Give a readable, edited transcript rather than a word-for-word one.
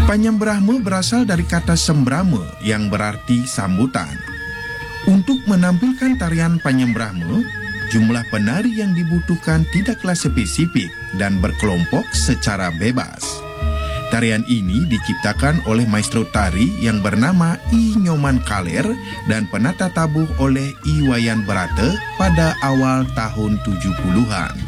Panyembrahme berasal dari kata sembrame yang berarti sambutan. Untuk menampilkan tarian panyembrahme, jumlah penari yang dibutuhkan tidaklah spesifik dan berkelompok secara bebas. Tarian ini diciptakan oleh maestro tari yang bernama I Nyoman Kaler dan penata tabuh oleh I Wayan Berate pada awal tahun 70-an.